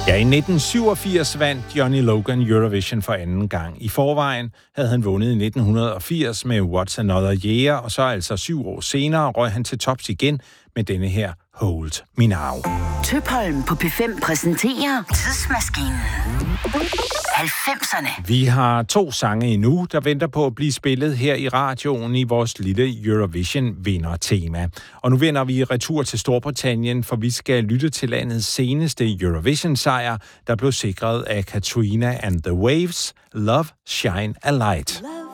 Ja, i 1987 vandt Johnny Logan Eurovision for anden gang. I forvejen havde han vundet i 1980 med What's Another Year, og så altså 7 år senere røg han til tops igen med denne her Hold Me Now. Tøpholm på P5 præsenterer Tidsmaskinen. 90'erne. Vi har 2 sange endnu, der venter på at blive spillet her i radioen i vores lille Eurovision-vinder-tema. Og nu vender vi retur til Storbritannien, for vi skal lytte til landets seneste Eurovision-sejr, der blev sikret af Katrina and the Waves, Love Shine a Light. Love